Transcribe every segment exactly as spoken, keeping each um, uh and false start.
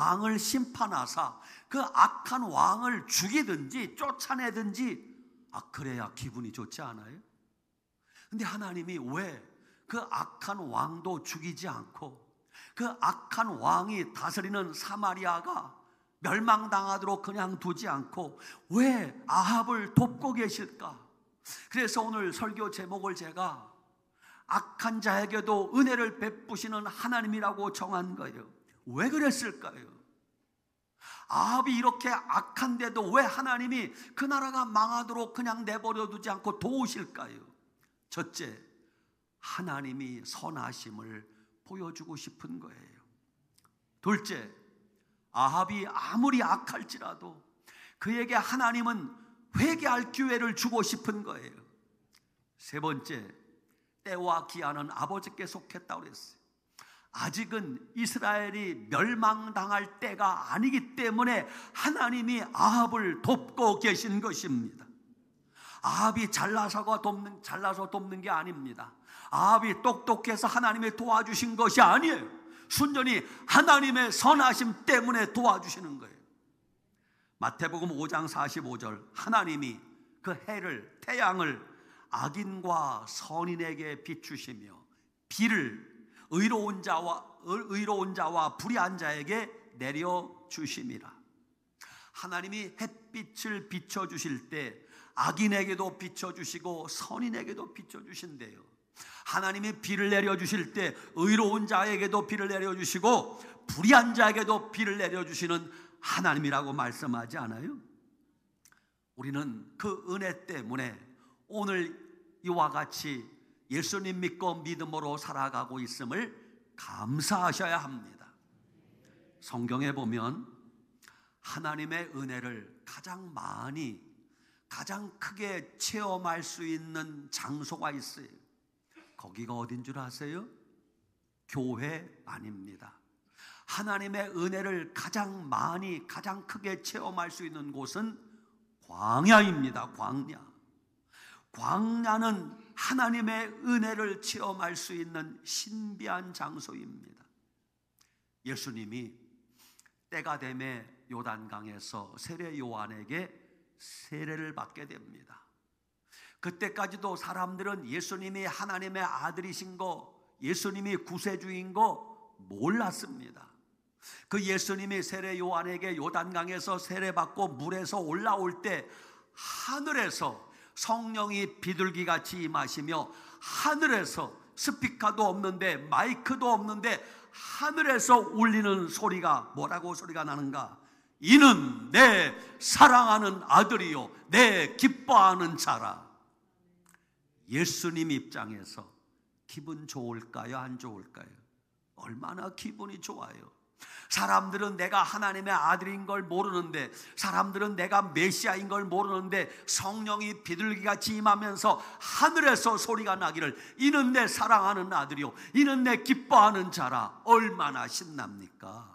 왕을 심판하사 그 악한 왕을 죽이든지 쫓아내든지, 아 그래야 기분이 좋지 않아요? 근데 하나님이 왜 그 악한 왕도 죽이지 않고 그 악한 왕이 다스리는 사마리아가 멸망당하도록 그냥 두지 않고 왜 아합을 돕고 계실까? 그래서 오늘 설교 제목을 제가 악한 자에게도 은혜를 베푸시는 하나님이라고 정한 거예요. 왜 그랬을까요? 아합이 이렇게 악한데도 왜 하나님이 그 나라가 망하도록 그냥 내버려 두지 않고 도우실까요? 첫째, 하나님이 선하심을 보여주고 싶은 거예요. 둘째, 아합이 아무리 악할지라도 그에게 하나님은 회개할 기회를 주고 싶은 거예요. 세 번째, 때와 기한은 아버지께 속했다고 그랬어요. 아직은 이스라엘이 멸망당할 때가 아니기 때문에 하나님이 아합을 돕고 계신 것입니다. 아합이 잘나서가 돕는, 잘나서 돕는 게 아닙니다. 아합이 똑똑해서 하나님이 도와주신 것이 아니에요. 순전히 하나님의 선하심 때문에 도와주시는 거예요. 마태복음 오 장 사십오 절, 하나님이 그 해를, 태양을 악인과 선인에게 비추시며 비를 의로운 자와 의로운 자와 불의한 자에게 내려 주심이라. 하나님이 햇빛을 비춰 주실 때 악인에게도 비춰 주시고 선인에게도 비춰 주신대요. 하나님이 비를 내려 주실 때 의로운 자에게도 비를 내려 주시고 불의한 자에게도 비를 내려 주시는 하나님이라고 말씀하지 않아요? 우리는 그 은혜 때문에 오늘 이와 같이 예수님 믿고 믿음으로 살아가고 있음을 감사하셔야 합니다. 성경에 보면 하나님의 은혜를 가장 많이, 가장 크게 체험할 수 있는 장소가 있어요. 거기가 어딘 줄 아세요? 교회 아닙니다. 하나님의 은혜를 가장 많이, 가장 크게 체험할 수 있는 곳은 광야입니다. 광야. 광야는 하나님의 은혜를 체험할 수 있는 신비한 장소입니다. 예수님이 때가 되매 요단강에서 세례 요한에게 세례를 받게 됩니다. 그때까지도 사람들은 예수님이 하나님의 아들이신 거, 예수님이 구세주인 거 몰랐습니다. 그 예수님이 세례 요한에게 요단강에서 세례받고 물에서 올라올 때 하늘에서 성령이 비둘기같이 임하시며 하늘에서 스피커도 없는데 마이크도 없는데 하늘에서 울리는 소리가 뭐라고 소리가 나는가? 이는 내 사랑하는 아들이요 내 기뻐하는 자라. 예수님 입장에서 기분 좋을까요? 안 좋을까요? 얼마나 기분이 좋아요. 사람들은 내가 하나님의 아들인 걸 모르는데, 사람들은 내가 메시아인 걸 모르는데 성령이 비둘기같이 임하면서 하늘에서 소리가 나기를 이는 내 사랑하는 아들이요 이는 내 기뻐하는 자라. 얼마나 신납니까?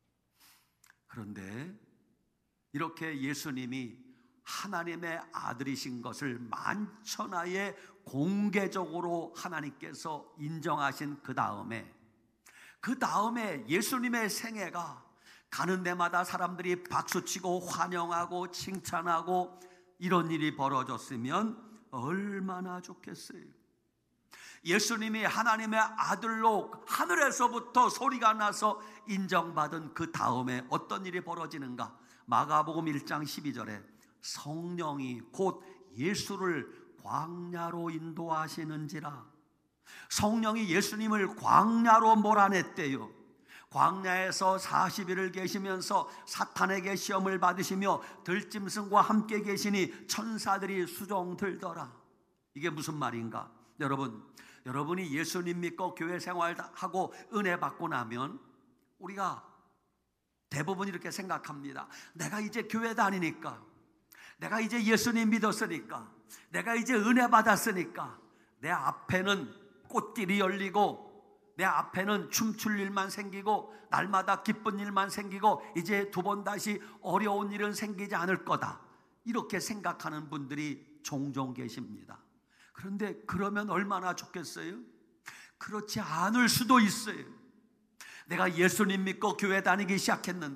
그런데 이렇게 예수님이 하나님의 아들이신 것을 만천하에 공개적으로 하나님께서 인정하신 그 다음에 그 다음에 예수님의 생애가 가는 데마다 사람들이 박수치고 환영하고 칭찬하고 이런 일이 벌어졌으면 얼마나 좋겠어요. 예수님이 하나님의 아들로 하늘에서부터 소리가 나서 인정받은 그 다음에 어떤 일이 벌어지는가? 마가복음 일 장 십이 절에 성령이 곧 예수를 광야로 인도하시는지라. 성령이 예수님을 광야로 몰아냈대요. 광야에서 사십 일을 계시면서 사탄에게 시험을 받으시며 들짐승과 함께 계시니 천사들이 수종들더라. 이게 무슨 말인가? 여러분, 여러분이 예수님 믿고 교회 생활하고 은혜 받고 나면 우리가 대부분 이렇게 생각합니다. 내가 이제 교회 다니니까, 내가 이제 예수님 믿었으니까, 내가 이제 은혜 받았으니까 내 앞에는 꽃길이 열리고 내 앞에는 춤출 일만 생기고 날마다 기쁜 일만 생기고 이제 두 번 다시 어려운 일은 생기지 않을 거다, 이렇게 생각하는 분들이 종종 계십니다. 그런데 그러면 얼마나 좋겠어요? 그렇지 않을 수도 있어요. 내가 예수님 믿고 교회 다니기 시작했는데